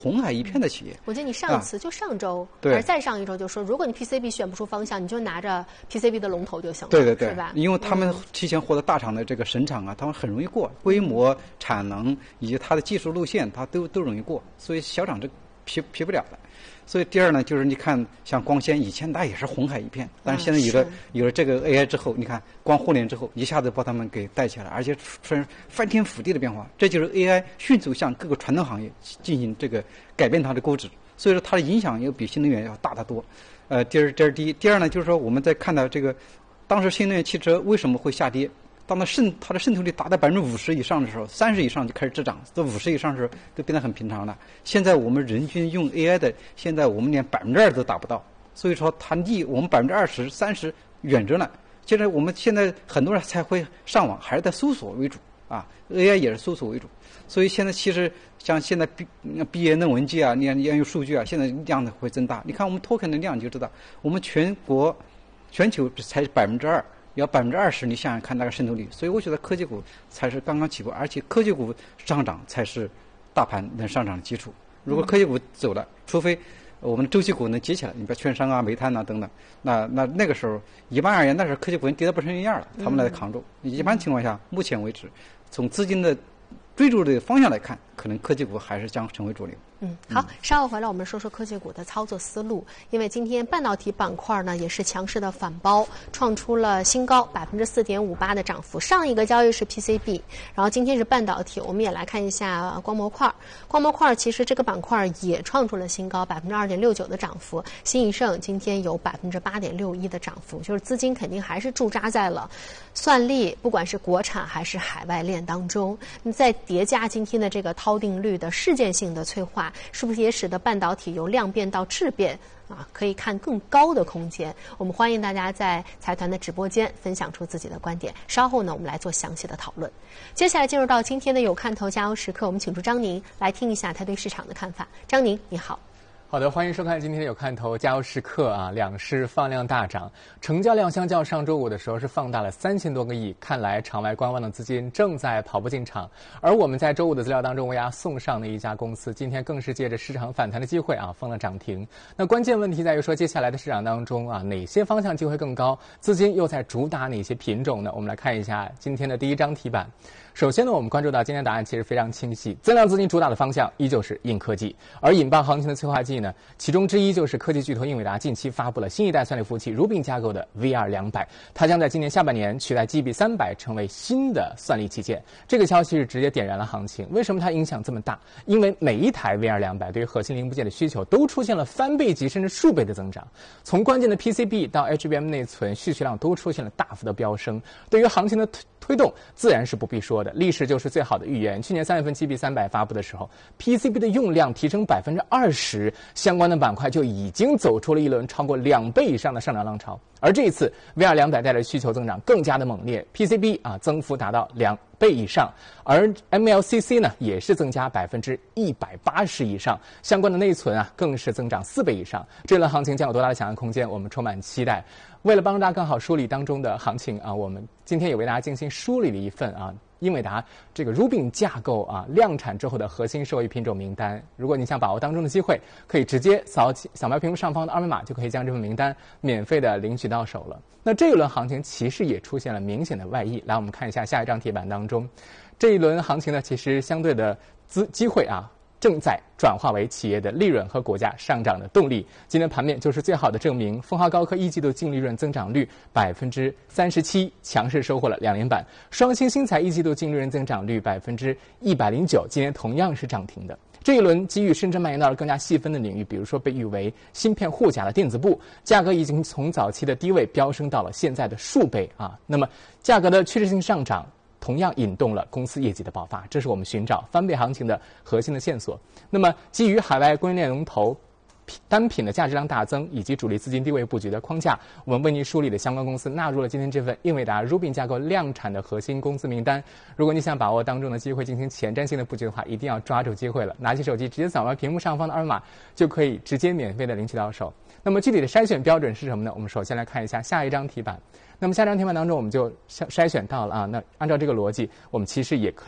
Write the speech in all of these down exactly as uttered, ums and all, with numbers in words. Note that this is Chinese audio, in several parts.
红海一片的企业。 我记得你上次、啊、就上周， 对， 而再上一周就说，如果你 P C B 选不出方向，你就拿着 P C B 的龙头就行了， 对对对， 是吧？ 因为他们提前获得大厂的这个审厂啊，他们很容易过，规模、产能以及它的技术路线，它都都容易过，所以小厂这批批不了的。所以第二呢，就是你看像光纤，以前它也是红海一片，但是现在有了、啊、有了这个 A I 之后，你看光互联之后，一下子把他们给带起来，而且出现翻天覆地的变化。这就是 A I 迅速向各个传统行业进行这个改变它的估值，所以说它的影响又比新能源要大得多。呃，这是这是第一。第二呢，就是说我们在看到这个，当时新能源汽车为什么会下跌？当它渗它的渗透率达到百分之五十以上的时候，三十以上就开始滞涨，到五十以上的时候都变得很平常了。现在我们人均用 A I 的，现在我们连百分之二都达不到，所以说它离我们百分之二十、三十远着呢。现在我们现在很多人才会上网，还是在搜索为主啊 ，A I 也是搜索为主。所以现在其实像现在毕毕业论文集啊，你看要用数据啊，现在量会增大。你看我们 token 的量你就知道，我们全国全球才百分之二。要百分之二十，你想想看那个渗透率，所以我觉得科技股才是刚刚起步，而且科技股上涨才是大盘能上涨的基础。如果科技股走了，除非我们周期股能接起来，你比如券商啊、煤炭啊等等，那那那个时候一般而言，那时候科技股跌得不成人样了，他们来扛住。一般情况下，目前为止，从资金的追逐的方向来看，可能科技股还是将成为主流。 嗯，好，稍后回来我们说说科技股的操作思路。因为今天半导体板块呢也是强势的反包，创出了新高，百分之四点五八的涨幅。上一个交易是 P C B， 然后今天是半导体。我们也来看一下光模块，光模块其实这个板块也创出了新高，百分之二点六九的涨幅。新一盛今天有百分之八点六一的涨幅，就是资金肯定还是驻扎在了算力，不管是国产还是海外链当中。你再叠加今天的这个涛定律的事件性的催化，是不是也使得半导体由量变到质变啊？可以看更高的空间。我们欢迎大家在财团的直播间分享出自己的观点。稍后呢，我们来做详细的讨论。接下来进入到今天的有看头加油时刻，我们请出张宁来听一下他对市场的看法。张宁，你好。 好的，欢迎收看今天的有看头加油时刻啊！两市放量大涨，成交量相较上周五的时候是放大了三千多个亿，看来场外观望的资金正在跑步进场。而我们在周五的资料当中为大家送上的一家公司，今天更是借着市场反弹的机会啊，封了涨停。那关键问题在于说，接下来的市场当中啊，哪些方向机会更高？资金又在主打哪些品种呢？我们来看一下今天的第一张题板。首先呢，我们关注到今天答案其实非常清晰，增量资金主打的方向依旧是硬科技，而引爆行情的催化剂呢，其中之一就是科技巨头英伟达近期发布了新一代算力服务器 Rubin 架构的 V R 两百，它将在今年下半年取代 G B 三百成为新的算力器件。这个消息是直接点燃了行情。为什么它影响这么大？因为每一台 V R 两百对于核心零部件的需求都出现了翻倍级甚至数倍的增长，从关键的 P C B 到 H B M 内存需求量都出现了大幅的飙升，对于行情的推推动自然是不必说的，历史就是最好的预言。去年三月份 G B 三百发布的时候 ，P C B 的用量提升百分之二十，相关的板块就已经走出了一轮超过两倍以上的上涨浪潮。而这一次 V R 两百带来的需求增长更加的猛烈 ，P C B 啊增幅达到两倍以上，而 M L C C 呢也是增加百分之一百八十以上，相关的内存啊更是增长四倍以上。这轮行情将有多大的想象空间？我们充满期待。为了帮助大家更好梳理当中的行情啊，我们今天也为大家精心梳理了一份啊英伟达这个 Rubin 架构啊量产之后的核心受益品种名单。如果你想把握当中的机会，可以直接扫扫描屏幕上方的二维码，就可以将这份名单免费的领取到手了。那这一轮行情其实也出现了明显的外溢，来我们看一下下一张铁板当中，这一轮行情呢其实相对的资机会啊正在转化为企业的利润和股价上涨的动力。今天盘面就是最好的证明。丰华高科一季度净利润增长率百分之三十七，强势收获了两连板。双星新材一季度净利润增长率百分之一百零九，今天同样是涨停的。这一轮机遇深圳蔓延到了更加细分的领域，比如说被誉为芯片护甲的电子部，价格已经从早期的低位飙升到了现在的数倍啊。那么价格的趋势性上涨同样引动了公司业绩的爆发，这是我们寻找翻倍行情的核心的线索。那么基于海外供应链龙头单品的价值量大增以及主力资金低位布局的框架，我们为您梳理的相关公司纳入了今天这份英伟达 Rubin 架构量产的核心公司名单。如果你想把握当中的机会进行前瞻性的布局的话，一定要抓住机会了，拿起手机直接扫描屏幕上方的二维码，就可以直接免费的领取到手。那么具体的筛选标准是什么呢？我们首先来看一下下一张题板。那么下张题板当中我们就筛选到了啊，那按照这个逻辑，我们其实也可以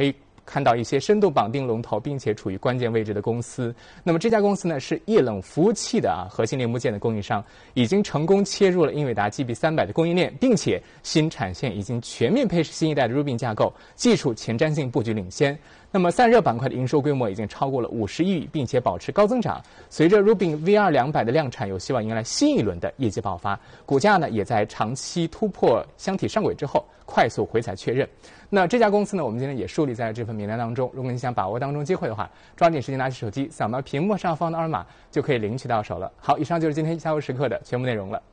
看到一些深度绑定龙头并且处于关键位置的公司。那么这家公司呢是液冷服务器的啊核心零部件的供应商，已经成功切入了英伟达 G B 三百的供应链，并且新产线已经全面配置新一代的 Rubin 架构，技术前瞻性布局领先。那么散热板块的营收规模已经超过了五十亿，并且保持高增长。随着 Rubin V R 两百的量产，有希望迎来新一轮的业绩爆发。股价呢也在长期突破箱体上轨之后，快速回踩确认。那这家公司呢，我们今天也树立在这份名单当中。如果你想把握当中机会的话，抓紧时间拿起手机，扫描屏幕上方的二维码，就可以领取到手了。好，以上就是今天下午时刻的全部内容了。